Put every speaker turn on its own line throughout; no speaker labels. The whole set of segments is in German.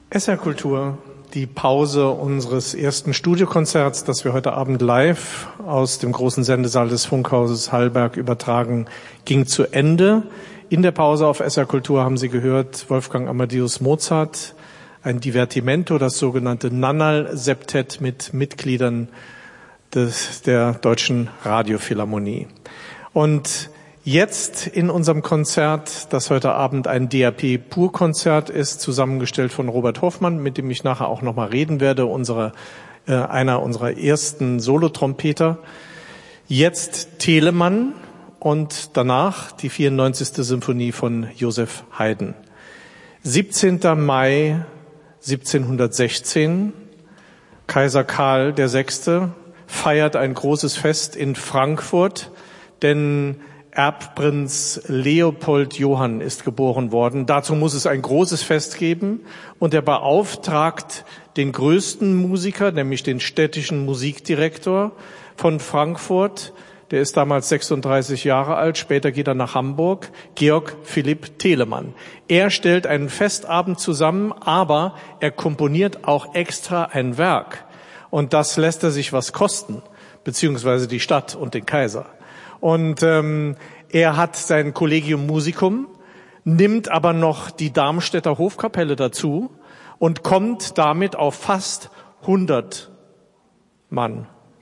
SR Kultur, die Pause unseres ersten Studiokonzerts, das wir heute Abend live aus dem großen Sendesaal des Funkhauses Hallberg übertragen, ging zu Ende. In der Pause auf SR Kultur haben Sie gehört Wolfgang Amadeus Mozart, ein Divertimento, das sogenannte Nannal-Septett mit Mitgliedern der Deutschen Radiophilharmonie. Und jetzt in unserem Konzert, das heute Abend ein DAP-Pur-Konzert ist, zusammengestellt von Robert Hoffmann, mit dem ich nachher auch nochmal reden werde, einer unserer ersten Solotrompeter. Jetzt Telemann und danach die 94. Symphonie von Joseph Haydn. 17. Mai 1716, Kaiser Karl VI. Feiert ein großes Fest in Frankfurt, denn Erbprinz Leopold Johann ist geboren worden. Dazu muss es ein großes Fest geben und er beauftragt den größten Musiker, nämlich den städtischen Musikdirektor von Frankfurt. Der ist damals 36 Jahre alt, später geht er nach Hamburg, Georg Philipp Telemann. Er stellt einen Festabend zusammen, aber er komponiert auch extra ein Werk. Und das lässt er sich was kosten, beziehungsweise die Stadt und den Kaiser. Und er hat sein Collegium Musicum, nimmt aber noch die Darmstädter Hofkapelle dazu und kommt damit auf fast 100 Mann.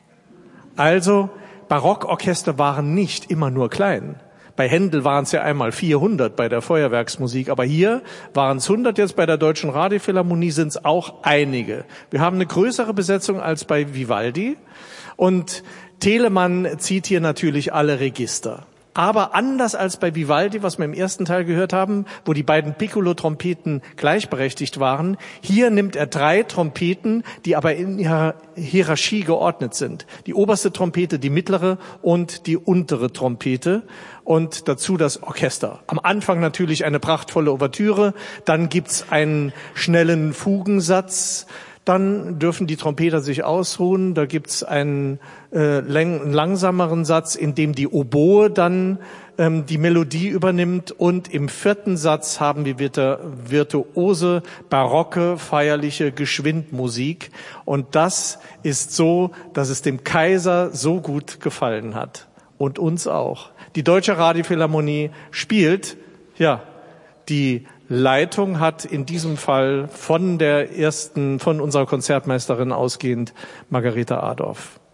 Also Barockorchester waren nicht immer nur klein. Bei Händel waren es ja einmal 400 bei der Feuerwerksmusik, aber hier waren es 100, jetzt bei der Deutschen Radiophilharmonie sind es auch einige. Wir haben eine größere Besetzung als bei Vivaldi und Telemann zieht hier natürlich alle Register. Aber anders als bei Vivaldi, was wir im ersten Teil gehört haben, wo die beiden Piccolo-Trompeten gleichberechtigt waren, hier nimmt er 3 Trompeten, die aber in ihrer Hierarchie geordnet sind. Die oberste Trompete, die mittlere und die untere Trompete und dazu das Orchester. Am Anfang natürlich eine prachtvolle Ouvertüre, dann gibt's einen schnellen Fugensatz, dann dürfen die Trompeter sich ausruhen. Da gibt's einen langsameren Satz, in dem die Oboe dann die Melodie übernimmt. Und im 4. Satz haben wir virtuose, barocke, feierliche Geschwindmusik. Und das ist so, dass es dem Kaiser so gut gefallen hat. Und uns auch. Die Deutsche Radiophilharmonie spielt, die Leitung hat in diesem Fall von unserer Konzertmeisterin ausgehend Margarete Adorf.